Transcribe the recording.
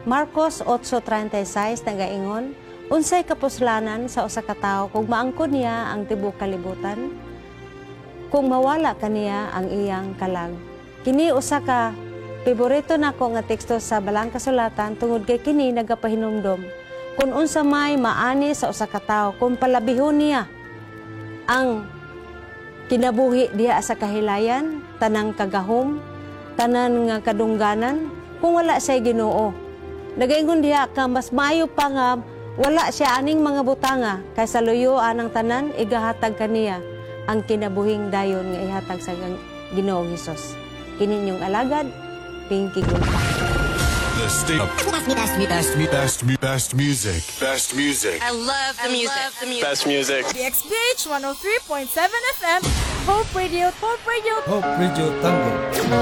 Marcos 8:36 nagaingon, unsay kapuslanan sa usa ka tawo kung maangkon niya ang tibuok kalibutan, kung mawala kaniya ang iyang kalag. Kini usa ka paborito nako nga teksto sa Balang Kasulatan tungod kay kini nagapahinumdom kung unsa may maani sa usa ka tawo kung palabihon niya ang kinabuhi diha sa kahilayan, tanang kagahom, tanan nga kadungganan, kung wala siya Ginoo. Nagaingon diha ka mas maayo pa nga wala siya aning mga butanga kaysa luyo anang tanan igahatag kaniya ang kinabuhing dayon nga ihatag sa Ginoong Hesus. Kini inyong alagad, Pinky Gunta. The state of best music. Best music. I love the music. Best music. DXBH 103.7 FM, Hope Radio, Hope Radio. Hope Radio Tango.